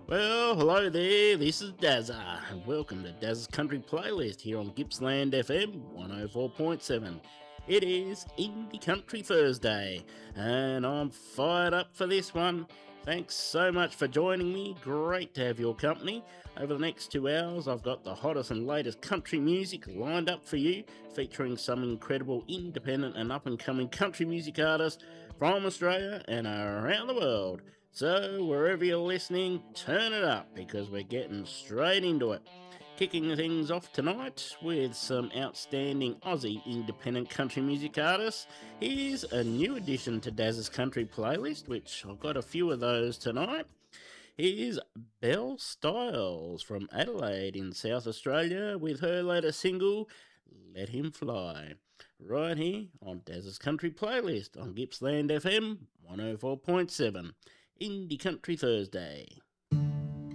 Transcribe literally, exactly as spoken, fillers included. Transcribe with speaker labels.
Speaker 1: Well, hello there, this is Dazza, and welcome to Dazza's Country Playlist here on Gippsland F M one oh four point seven. It is Indie Country Thursday, and I'm fired up for this one. Thanks so much for joining me, great to have your company. Over the next two hours, I've got the hottest and latest country music lined up for you, featuring some incredible independent and up and coming country music artists from Australia and around the world. So, wherever you're listening, turn it up because we're getting straight into it. Kicking things off tonight with some outstanding Aussie independent country music artists. Here's a new addition to Daz's Country Playlist, which I've got a few of those tonight. Here's Belle Styles from Adelaide in South Australia with her latest single, Let Him Fly. Right here on Daz's Country Playlist on Gippsland F M one oh four point seven. Indie Country Thursday.